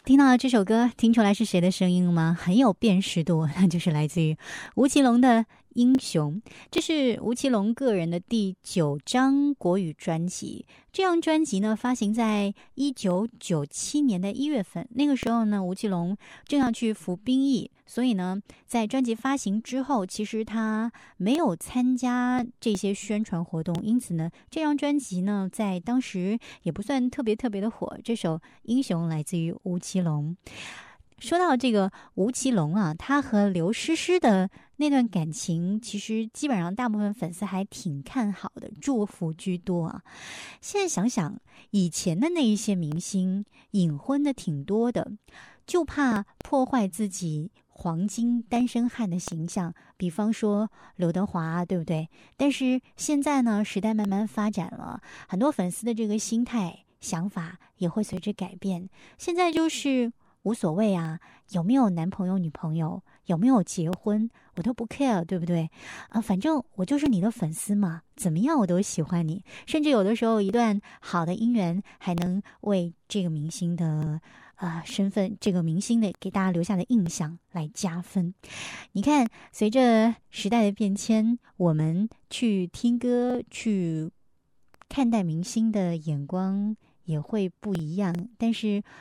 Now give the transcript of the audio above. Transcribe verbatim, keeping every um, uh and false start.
听到这首歌，听出来是谁的声音了吗？很有辨识度，那就是来自于吴奇隆的《英雄》。这是吴奇隆个人的第九张国语专辑。这张专辑呢，发行在一九九七年的一月份。那个时候呢，吴奇隆正要去服兵役，所以呢，在专辑发行之后，其实他没有参加这些宣传活动，因此呢，这张专辑呢，在当时也不算特别特别的火。这首《英雄》来自于吴奇隆。说到这个吴奇隆啊，他和刘诗诗的那段感情，其实基本上大部分粉丝还挺看好的，祝福居多啊。现在想想，以前的那一些明星隐婚的挺多的，就怕破坏自己黄金单身汉的形象，比方说刘德华，对不对？但是现在呢，时代慢慢发展了，很多粉丝的这个心态想法也会随之改变。现在就是无所谓啊，有没有男朋友女朋友，有没有结婚，我都不 care， 对不对？啊，反正我就是你的粉丝嘛，怎么样我都喜欢你。甚至有的时候，一段好的姻缘还能为这个明星的啊、呃身份，这个明星的给大家留下的印象来加分。你看，随着时代的变迁，我们去听歌，去看待明星的眼光也会不一样。但是